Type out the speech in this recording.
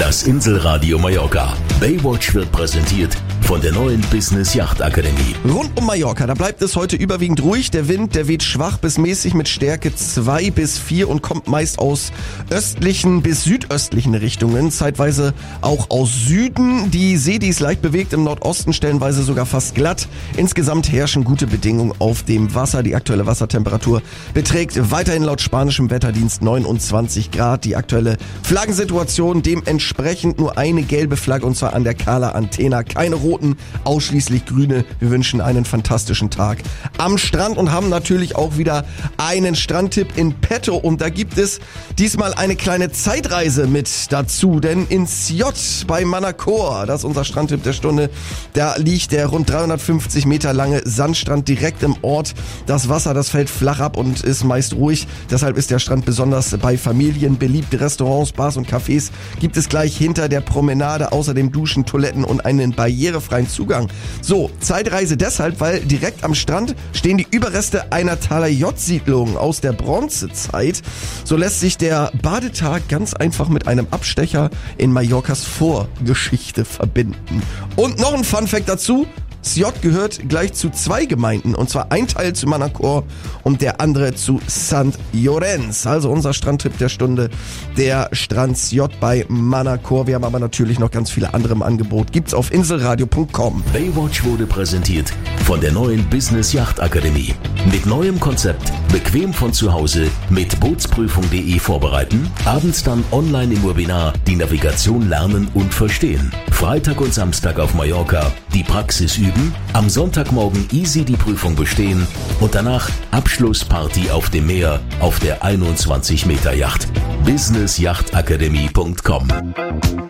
Das Inselradio Mallorca. Baywatch wird präsentiert von der neuen Business Yacht Akademie. Rund um Mallorca, da bleibt es heute überwiegend ruhig. Der Wind, der weht schwach bis mäßig mit Stärke 2 bis 4 und kommt meist aus östlichen bis südöstlichen Richtungen. Zeitweise auch aus Süden. Die See, die ist leicht bewegt, im Nordosten stellenweise sogar fast glatt. Insgesamt herrschen gute Bedingungen auf dem Wasser. Die aktuelle Wassertemperatur beträgt weiterhin laut spanischem Wetterdienst 29 Grad. Die aktuelle Flaggensituation dementsprechend nur eine gelbe Flagge, und zwar an der Cala Antena. Keine roten, ausschließlich grüne. Wir wünschen einen fantastischen Tag am Strand und haben natürlich auch wieder einen Strandtipp in petto. Und da gibt es diesmal eine kleine Zeitreise mit dazu, denn in Siot bei Manacor, das ist unser Strandtipp der Stunde, da liegt der rund 350 Meter lange Sandstrand direkt im Ort. Das Wasser, das fällt flach ab und ist meist ruhig. Deshalb ist der Strand besonders bei Familien beliebt. Restaurants, Bars und Cafés gibt es gleich hinter der Promenade, außerdem Duschen, Toiletten und einen barrierefreien Zugang. So, Zeitreise deshalb, weil direkt am Strand stehen die Überreste einer Talayot-Siedlung aus der Bronzezeit. So lässt sich der Badetag ganz einfach mit einem Abstecher in Mallorcas Vorgeschichte verbinden. Und noch ein Funfact dazu: Siot gehört gleich zu 2 Gemeinden, und zwar ein Teil zu Manacor und der andere zu Sant Llorenç. Also unser Strandtipp der Stunde, der Strand Siot bei Manacor. Wir haben aber natürlich noch ganz viele andere im Angebot. Gibt's auf inselradio.com. Baywatch wurde präsentiert von der neuen Business Yacht Akademie. Mit neuem Konzept, bequem von zu Hause mit Bootsprüfung.de vorbereiten, abends dann online im Webinar die Navigation lernen und verstehen. Freitag und Samstag auf Mallorca die Praxis üben, am Sonntagmorgen easy die Prüfung bestehen und danach Abschlussparty auf dem Meer auf der 21 Meter Yacht. businessyachtakademie.com